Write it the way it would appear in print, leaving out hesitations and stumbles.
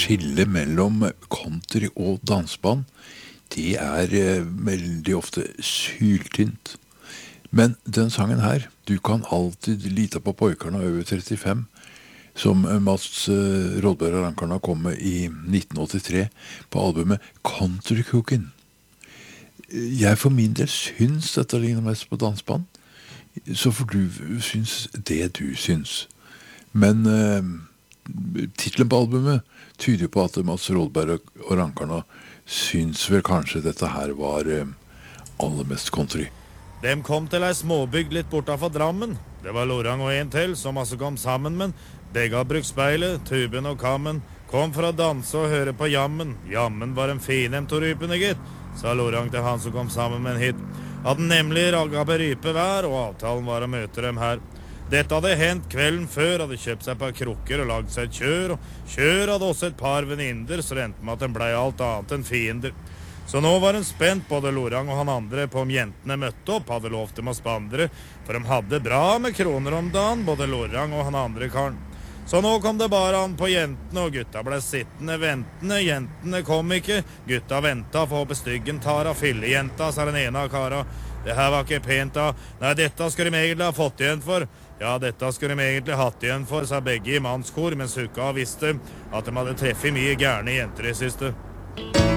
skille mellom country og dansband, det veldig ofte syltynt. Men den sangen her, du kan alltid lita på pojkarna over 35, som Mats Rådberg og Rankarna kom med i 1983 på albumet Country Cookin'. Jeg for min del syns dette ligner mest på dansband, så får du syns det du syns. Men titlen på albumet tyder på at Mats Rådberg og Rankarna syns vel kanskje dette her var aller mest country. De kom til ei småbygd litt bortafor Drammen. Det var Lorang og en til som altså kom sammen, men begge har brukt speilet, tuben og kammen. Kom for å danse og høre på jammen. Jammen var en finem to rypene, gitt, sa Lorang til han som kom sammen med en hit. At den nemlig ragga på rype hver, og avtalen var å møte dem her. Dette hadde hendt kvelden før, hadde kjøpt seg et par krukker og lagd seg et kjør, og kjør hadde også et par venninder, så det endte med at den blei alt annet enn fiender. Så nå var en spent, både Lorang og han andre, på om jentene møtte opp, hadde lovt dem å spandre, for de hadde bra med kroner om dagen, både Lorang og han andre karen. Så nå kom det bare an på jentene, og gutta ble sittende ventende, jentene kom ikke, gutta ventet for å bestyggen Tara, fillejenta, sa den ene av kara. Det her var ikke pent da, nei, dette skulle de egentlig ha fått igjen for. Ja, dette skulle de egentlig hatt igjen for, sa begge i mannskor, mens hukka visste at de hadde treffet mye gærne jenter i siste.